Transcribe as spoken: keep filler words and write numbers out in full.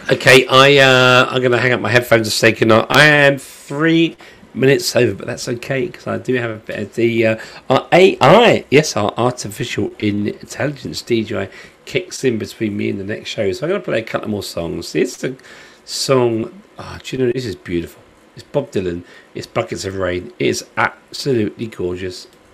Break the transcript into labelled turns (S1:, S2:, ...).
S1: Okay, I uh, I'm gonna hang up my headphones and say goodnight. I am three minutes over, but that's okay because I do have a bit of the uh, our A I. Yes, our artificial intelligence D J kicks in between me and the next show. So I'm gonna play a couple more songs. It's the song. Oh, do you know this is beautiful? It's Bob Dylan. It's Buckets of Rain. It is absolutely gorgeous.